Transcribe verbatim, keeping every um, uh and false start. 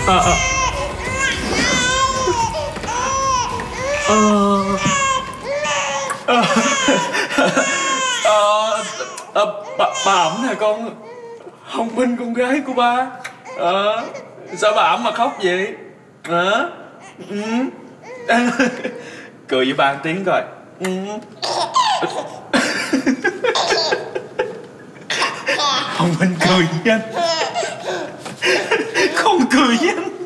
à, à. Ờ ờ ờ ờ, bà, bà ẩm nè con. Hồng Minh con gái của ba. Ờ sao bà ẩm mà khóc vậy hả? Ừ. Cười với ba một tiếng coi. Ừ. Hồng Minh cười với anh. Không cười với anh.